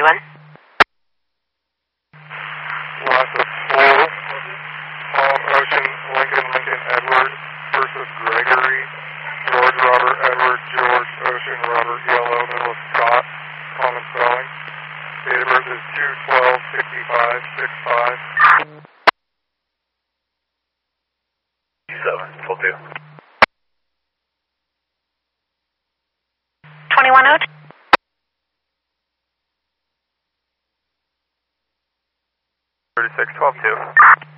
everyone. Lots of Blue, Palm Ocean, Lincoln, Edward versus Gregory, George, Robert, Edward, George, Ocean, Robert, Yellow, middle of Scott, common spelling. Date of birth is 2/12/65, 65. 7, full 2. 2102. 36, 12, 2.